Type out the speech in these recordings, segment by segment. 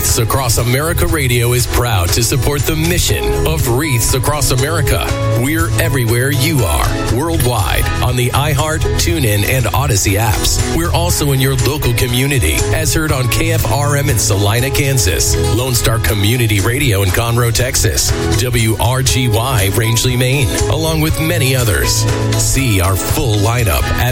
Wreaths Across America Radio is proud to support the mission of Wreaths Across America. We're everywhere you are, worldwide, on the iHeart, TuneIn, and Odyssey apps. We're also in your local community, as heard on KFRM in Salina, Kansas, Lone Star Community Radio in Conroe, Texas, WRGY Rangeley, Maine, along with many others. See our full lineup at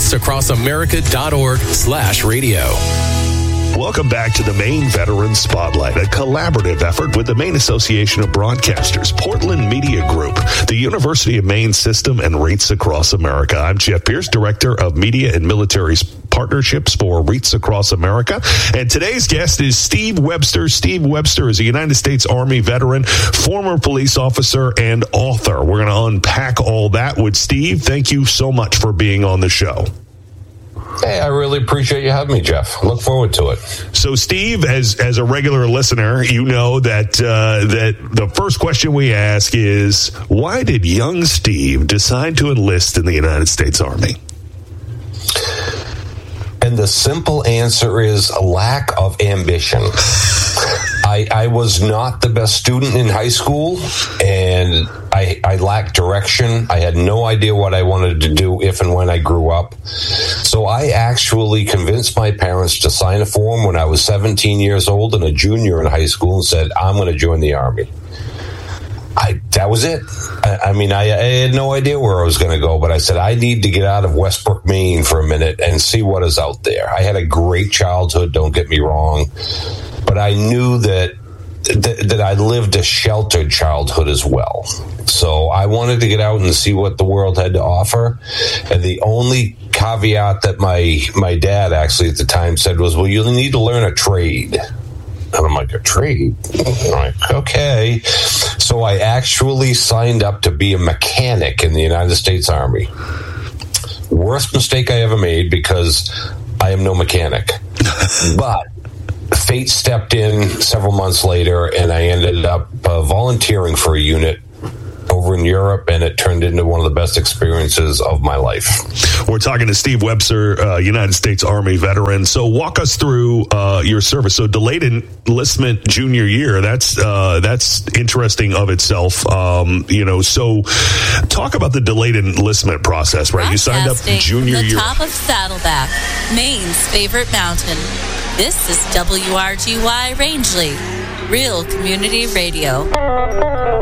wreathsacrossamerica.org/radio. Welcome back to the Maine Veteran Spotlight, a collaborative effort with the Maine Association of Broadcasters, Portland Media Group, the University of Maine System, and Wreaths Across America. I'm Jeff Pierce, Director of Media and Military Partnerships for Wreaths Across America. And today's guest is Steve Webster. Steve Webster is a United States Army veteran, former police officer, and author. We're going to unpack all that with Steve. Thank you so much for being on the show. Hey, I really appreciate you having me, Jeff. Look forward to it. So, Steve, as a regular listener, you know that the first question we ask is, why did young Steve decide to enlist in the United States Army? And the simple answer is a lack of ambition. I was not the best student in high school, and I lacked direction. I had no idea what I wanted to do if and when I grew up. So I actually convinced my parents to sign a form when I was 17 years old and a junior in high school and said, I'm going to join the Army. That was it. I had no idea where I was going to go, but I said, I need to get out of Westbrook, Maine for a minute and see what is out there. I had a great childhood, don't get me wrong, but I knew that I lived a sheltered childhood as well. So I wanted to get out and see what the world had to offer. And the only caveat that my dad actually at the time said was, well, you'll need to learn a trade. And I'm like, a trade? I'm like, okay. So I actually signed up to be a mechanic in the United States Army. Worst mistake I ever made, because I am no mechanic. But fate stepped in several months later, and I ended up volunteering for a unit over in Europe, and it turned into one of the best experiences of my life. We're talking to Steve Webster, United States Army veteran. So walk us through your service. So delayed enlistment junior year, that's interesting of itself. So talk about the delayed enlistment process, right? You signed up junior year. Top of Saddleback, Maine's favorite mountain. This is WRGY Rangeley, Real Community Radio.